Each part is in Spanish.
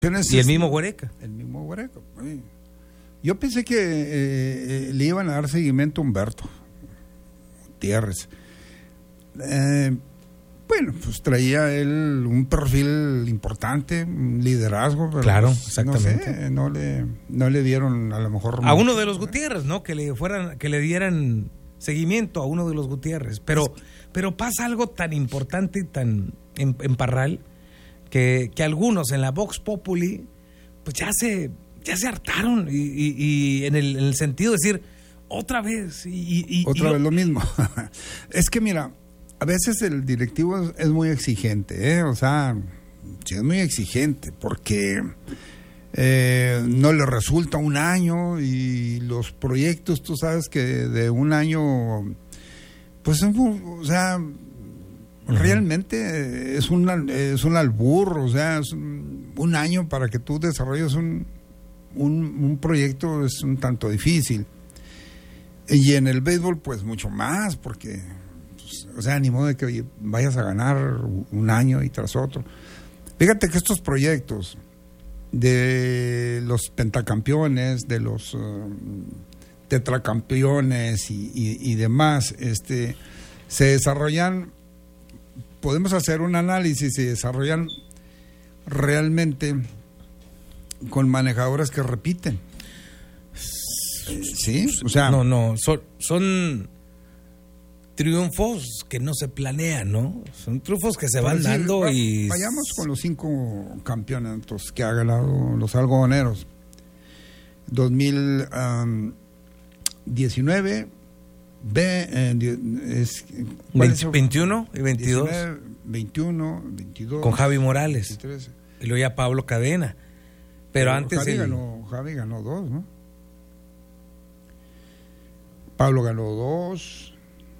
Y el mismo Huereca. El mismo Huereca. Yo pensé que le iban a dar seguimiento a Humberto Gutiérrez. Bueno, pues traía él un perfil importante, un liderazgo. Pero claro, pues, exactamente. No sé, no le dieron a lo mejor... A uno de los Gutiérrez, ¿no? Que le dieran seguimiento a uno de los Gutiérrez. Pero pasa algo tan importante y tan en Parral que algunos en la Vox Populi pues ya se hartaron y en el sentido de decir otra vez otra vez lo mismo. Es que mira, a veces el directivo es muy exigente, o sea, sí es muy exigente porque no le resulta un año y los proyectos, tú sabes que de un año pues o sea, realmente es un albur, o sea, es un año para que tú desarrolles un proyecto es un tanto difícil. Y en el béisbol pues mucho más, porque pues, o sea, ni modo de que vayas a ganar un año y tras otro. Fíjate que estos proyectos de los pentacampeones, de los tetracampeones y demás, se desarrollan, podemos hacer un análisis, se desarrollan realmente con manejadores que repiten. Sí, o sea, son triunfos que no se planean, ¿no? Son triunfos que se van dando y... Vayamos con los 5 campeonatos que ha ganado los algodoneros. 2019, 21 y 22. 21, 22. Con Javi Morales. 23. Y luego ya Pablo Cadena. Pero antes Javi ganó 2, ¿no? Pablo ganó 2.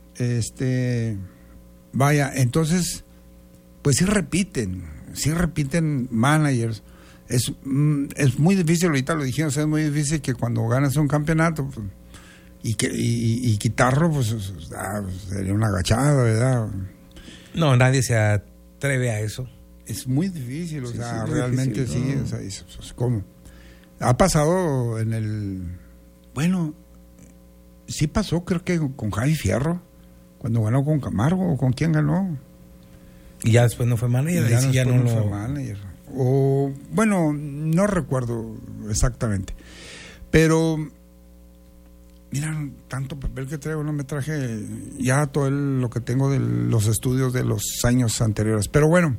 Vaya, entonces, pues sí repiten managers. Es muy difícil, ahorita lo dijimos, es muy difícil que cuando ganas un campeonato pues, y quitarlo, pues sería una agachada, ¿verdad? No, nadie se atreve a eso. Es muy difícil, o sea, realmente difícil, ¿no? Sí, o sea, ¿cómo? Ha pasado bueno, sí pasó, creo que con Javi Fierro, cuando ganó con Camargo, ¿o con quién ganó? Y ya después no fue manager. Ya no fue manager. O, bueno, no recuerdo exactamente. Pero, mira, tanto papel que traigo, no me traje ya todo lo que tengo de los estudios de los años anteriores. Pero bueno,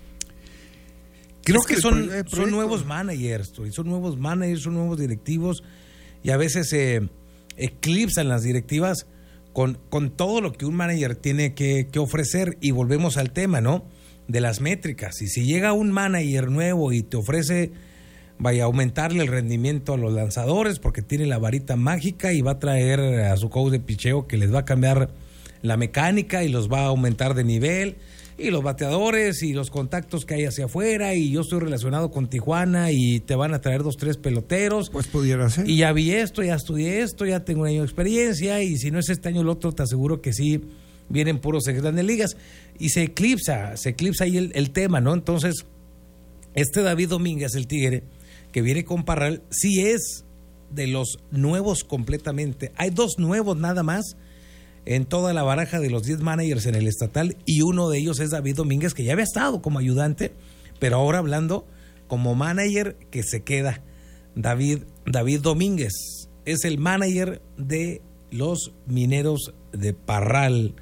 creo que son nuevos managers, son nuevos nuevos directivos, y a veces se eclipsan las directivas con todo lo que un manager tiene que ofrecer. Y volvemos al tema, ¿no?, de las métricas. Y si llega un manager nuevo y te ofrece, vaya a aumentarle el rendimiento a los lanzadores porque tiene la varita mágica y va a traer a su coach de picheo que les va a cambiar la mecánica y los va a aumentar de nivel, y los bateadores y los contactos que hay hacia afuera, y yo estoy relacionado con Tijuana y te van a traer 2, 3 peloteros, pues pudiera ser, y ya vi esto, ya estudié esto, ya tengo un año de experiencia, y si no es este año el otro, te aseguro que sí vienen puros de Grandes Ligas, y se eclipsa ahí el tema, ¿no? Entonces, David Domínguez, el Tigre, que viene con Parral, sí es de los nuevos completamente. Hay 2 nuevos nada más en toda la baraja de los 10 managers en el estatal, y uno de ellos es David Domínguez, que ya había estado como ayudante, pero ahora hablando como manager que se queda. David Domínguez es el manager de los Mineros de Parral,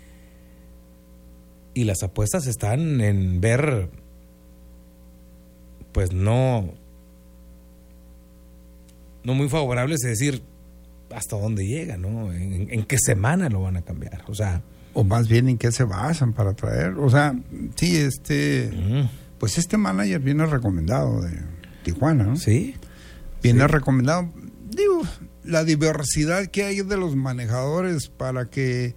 y las apuestas están en ver, pues no muy favorables, es decir, hasta dónde llega, ¿no? ¿En qué semana lo van a cambiar? O sea, o más bien en qué se basan para traer. O sea, sí, pues este manager viene recomendado de Tijuana, ¿no? Sí. Viene recomendado. Digo, la diversidad que hay de los manejadores para que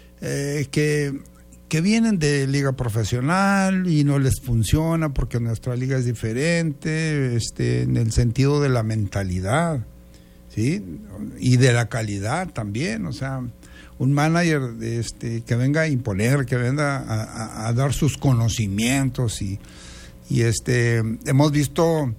vienen de liga profesional y no les funciona porque nuestra liga es diferente, en el sentido de la mentalidad, ¿sí? Y de la calidad también. O sea, un manager que venga a imponer, que venga a dar sus conocimientos y Y hemos visto